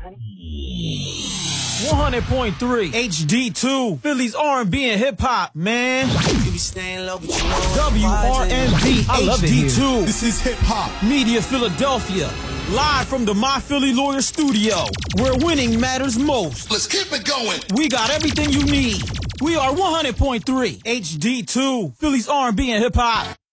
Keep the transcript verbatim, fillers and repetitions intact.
one hundred point three H D two, Philly's R and B and hip hop, man. You be staying low, but you know W R N B H D two. This is hip hop. Media Philadelphia, live from the My Philly Lawyer studio, where winning matters most. Let's keep it going. We got everything you need. We are one hundred point three H D two, Philly's R and B and hip hop.